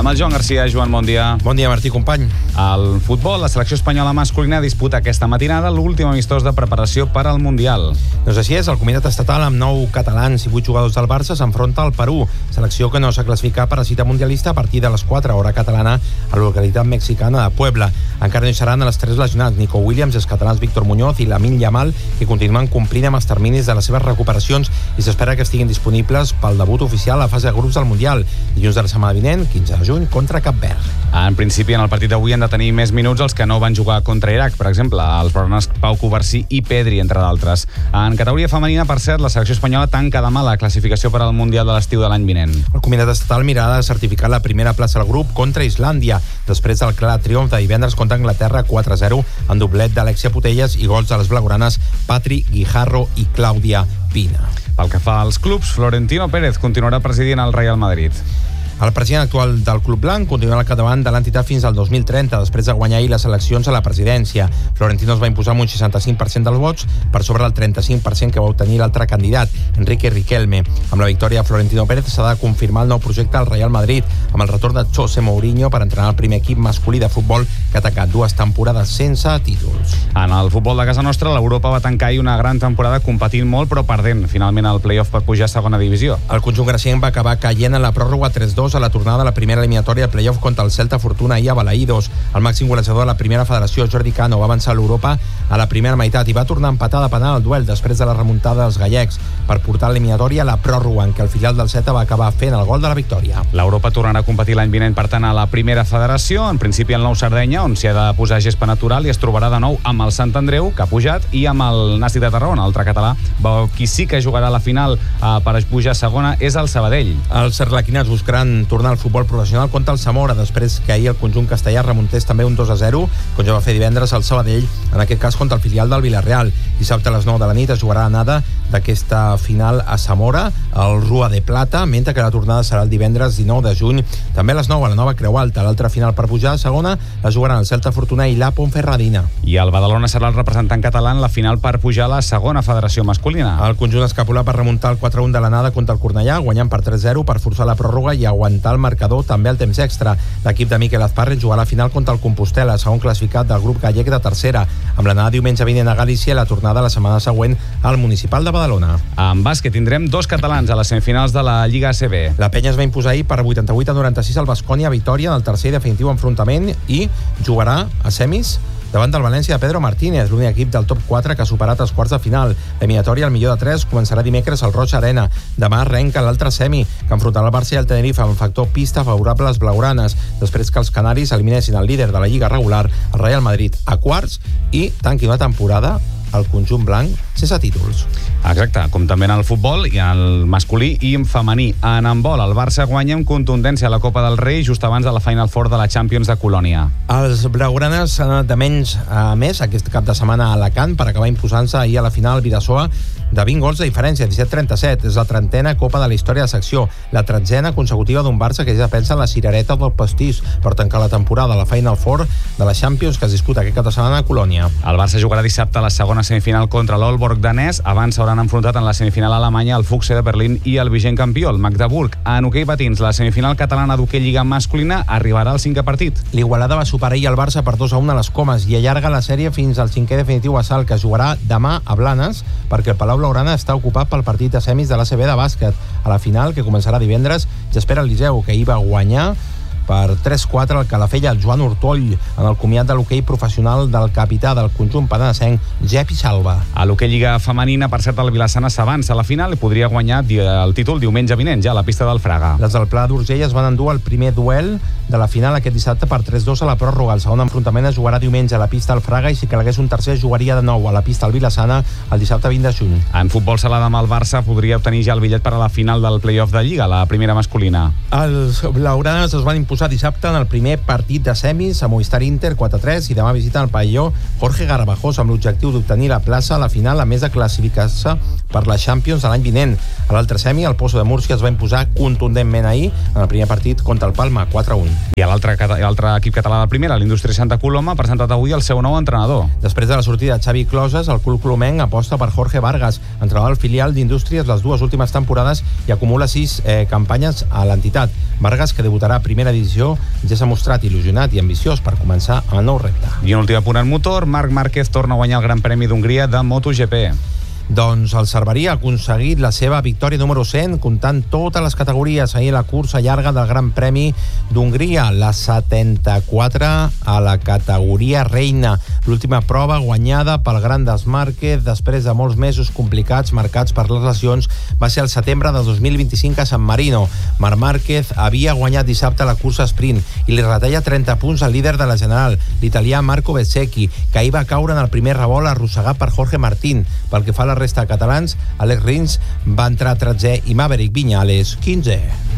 Amb el Joan Garcia. Joan, bon dia. Bon dia, Martí, company. Al futbol, la selecció espanyola masculina disputa aquesta matinada l'últim amistós de preparació per al Mundial. Doncs així és, el comitat estatal amb 9 catalans i 8 jugadors del Barça s'enfronta al Perú, selecció que no s'ha classificat per a cita mundialista a partir de les 4 hora catalana a la localitat mexicana de Puebla. Encara no hi seran els 3 lesionats, Nico Williams, els catalans Víctor Muñoz i Lamine Yamal, que continuen complint amb els terminis de les seves recuperacions i s'espera que estiguin disponibles pel debut oficial a la fase de grups del Mundial, dilluns de la setmana vinent, 15 de juny, contra Cap Verd. En principi, en el partit d'avui han de tenir més minuts els que no van jugar contra Iraq, per exemple, els blaugranes Pau Covarsí i Pedri, entre d'altres. En categoria femenina, per cert, la selecció espanyola tanca demà la classificació per al Mundial de l'estiu de l'any vinent. El comitat estatal mirarà de certificar la primera plaça del grup contra Islàndia, després del clar triomf de divendres contra Anglaterra 4-0, amb doblet d'Alexia Putellas i gols de les blaugranes Patri Guijarro i Clàudia Pina. Pel que fa als clubs, Florentino Pérez continuarà presidint el Real Madrid. El president actual del Club Blanc continuarà al capdavant de l'entitat fins al 2030, després de guanyar ahir les eleccions a la presidència. Florentino es va imposar amb un 65% dels vots, per sobre del 35% que va obtenir l'altre candidat, Enrique Riquelme. Amb la victòria de Florentino Pérez s'ha de confirmar el nou projecte al Real Madrid, amb el retorn de José Mourinho per entrenar el primer equip masculí de futbol que ha atacat 2 temporades sense títols. En el futbol de casa nostra, l'Europa va tancar ahir una gran temporada competint molt però perdent finalment el play-off per pujar a segona divisió. El conjunt gracienc va acabar caient en la pròrroga 3-2 a la tornada de la primera eliminatòria del play-off contra el Celta Fortuna ahir a Balaïdos. El màxim golejador de la primera federació, Jordi Cano, va avançar a l'Europa a la primera meitat i va tornar a empatar de penal al duel després de la remuntada dels gallecs per portar l'eliminatòria a la pròrroga, en què el filial del Celta va acabar fent el gol de la victòria. L'Europa tornarà a competir l'any vinent, per tant, a la primera federació, en principi al Nou Sardenya, on s'hi ha de posar gespa natural, i es trobarà de nou amb el Sant Andreu, que ha pujat, i amb el Nàstic de Tarragona, altre català. Qui sí que jugarà a la final per pujar a segona és el Sabadell. Els arlequinats buscaran tornar al futbol professional contra el Zamora, després que ahir el conjunt castellà remuntés també un 2-0, com ja va fer divendres al Sabadell, en aquest cas contra el filial del Villarreal. Dissabte a les 9 de la nit es jugarà l'anada d'aquesta final a Zamora, al Rua de Plata, mentre que la tornada serà el divendres 19 de juny, també a les 9 a la Nova Creu Alta. L'altra final per pujar a segona la jugaran el Celta Fortuna i la Ponferradina. I el Badalona serà el representant català en la final per pujar a la segona federació masculina. El conjunt escapolar va remuntar el 4-1 de l'anada contra el Cornellà, guanyant per 3-0 per forçar la pròrroga i aguantar el marcador també al temps extra. L'equip de Miquel Azparren jugarà la final contra el Compostela, segon classificat del grup gallec de tercera, amb l'anada diumenge vinent a Galícia i la tornada la setmana següent al Municipal de Badalona. En bàsquet tindrem 2 catalans a les semifinals de la Lliga ACB. La Penya es va imposar ahir per 88-96 al Baskonia, victòria en el tercer i definitiu enfrontament, i jugarà a semis davant del València de Pedro Martínez, l'únic equip del top 4 que ha superat els quarts de final. L'eliminatòria al millor de 3 començarà dimecres al Roig Arena. Demà arrenca l'altre semi, que enfrontarà el Barça i el Tenerife amb factor pista favorable a les blaugranes, després que els canaris eliminessin el líder de la Lliga regular, el Real Madrid, a quarts, i tanquin la temporada el conjunt blanc sense títols. Exacte, com també en el futbol, i en el masculí i en femení. En handbol, el Barça guanya amb contundència a la Copa del Rei just abans de la Final Four de la Champions de Colònia. Els blaugranes han anat de menys a més aquest cap de setmana a Alacant per acabar imposant-se ahir a la final al Bidasoa de 20 gols de diferència, 17-37. És la 30a Copa de la història de secció, la 13a consecutiva d'un Barça que ja pensa en la cirereta del pastís per tancar la temporada a la Final Four de la Champions que es disputa aquest cap de setmana a Colònia. El Barça jugarà dissabte a la segona semifinal contra l'Aalborg danès. Abans s'hauran enfrontat en la semifinal alemanya el Fuchse de Berlín i el vigent campió, el Magdeburg. En hoquei patins, la semifinal catalana d'hoquei lliga masculina arribarà al 5è partit. L'Igualada va superar ahir el Barça per 2-1 a les Comes i allarga la sèrie fins al 5è definitiu a Salt, que es jugarà demà a Blanes, perquè el Palau Blaugrana està ocupat pel partit de semis de l'ACB de bàsquet. A la final, que començarà divendres, ja espera el Liceu, que ahir va guanyar per 3-4 el Calafell al Joan Hortoll en el comiat de l'hoquei professional del capità del conjunt pedasenc, Jepi Salva. A l'hoquei lliga femenina, per cert, el Vilassana s'avança a la final i podria guanyar el títol diumenge vinent, ja a la pista del Fraga. Les del Pla d'Urgell es van endur el primer duel de la final aquest dissabte per 3-2 a la pròrroga. El segon enfrontament es jugarà diumenge a la pista del Fraga i si calgués un tercer jugaria de nou a la pista del Vilassana el dissabte 20 de juny. En futbol sala demà el Barça podria obtenir ja el bitllet per a la final del play-off de Lliga, la primera masculina. Els blaugranes es van imposar dissabte en el primer partit de semis a Movistar Inter 4-3 i demà visiten el pavelló Jorge Garbajosa amb l'objectiu d'obtenir la plaça a la final, a més de classificar-se per la Champions de l'any vinent. A l'altre semi, el Pozo de Múrcia es va imposar contundentment ahir en el primer partit contra el Palma, 4-1. I l'altre equip català de primera, l'Indústria Santa Coloma, ha presentat avui el seu nou entrenador. Després de la sortida de Xavi Closes, el club colomenc aposta per Jorge Vargas, entrenador del filial d'Indústries les dues últimes temporades i acumula 6 campanyes a l'entitat. Vargas, que debutarà a primera divisió, ja s'ha mostrat il·lusionat i ambiciós per començar el nou repte. I un últim apunt en motor, Marc Márquez torna a guanyar el Gran Premi d'Hongria de MotoGP. Doncs el Cerverí ha aconseguit la seva victòria número 100, comptant totes les categories ahir a la cursa llarga del Gran Premi d'Hongria, la 74 a la categoria reina. L'última prova guanyada pel Grandes Márquez després de molts mesos complicats marcats per les lesions va ser el setembre de 2025 a San Marino. Marc Márquez havia guanyat dissabte la cursa sprint i li retalla 30 punts al líder de la general, l'italià Marco Bezzecchi, que ahir va caure en el primer revolt arrossegat per Jorge Martín. Pel que fa a la resta de catalans, Alex Rins va entrar 13è i Maverick Viñales 15è.